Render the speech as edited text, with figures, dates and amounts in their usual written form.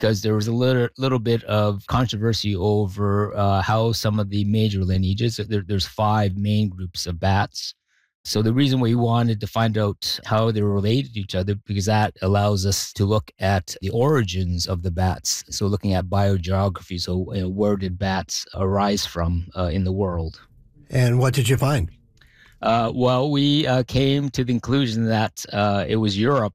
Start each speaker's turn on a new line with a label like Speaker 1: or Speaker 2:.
Speaker 1: because there was a little bit of controversy over how some of the major lineages, there's five main groups of bats. So the reason we wanted to find out how they were related to each other, because that allows us to look at the origins of the bats. So looking at biogeography, so where did bats arise from in the world?
Speaker 2: And what did you find?
Speaker 1: Well, we came to the conclusion that it was Europe